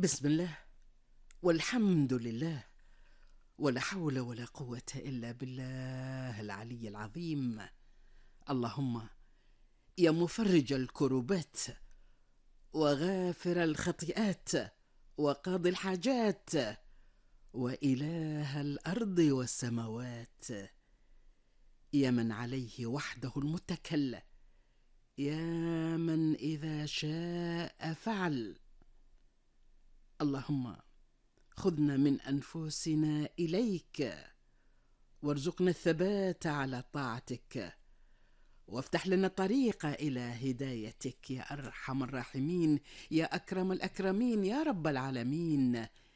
بسم الله والحمد لله، ولا حول ولا قوة إلا بالله العلي العظيم. اللهم يا مفرج الكروبات وغافر الخطيئات وقاضي الحاجات وإله الأرض والسماوات، يا من عليه وحده المتكل، يا من إذا شاء فعل. اللهم خذنا من أنفسنا إليك، وارزقنا الثبات على طاعتك، وافتح لنا الطريق إلى هدايتك يا أرحم الراحمين، يا أكرم الأكرمين، يا رب العالمين،